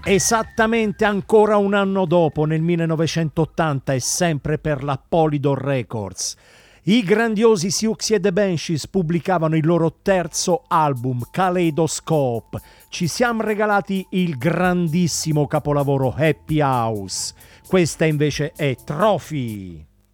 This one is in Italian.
Esattamente ancora un anno dopo, nel 1980, e sempre per la Polydor Records, i grandiosi Siouxsie e the Banshees pubblicavano il loro terzo album, Kaleidoscope. Ci siamo regalati il grandissimo capolavoro Happy House. Questa invece è Trophy.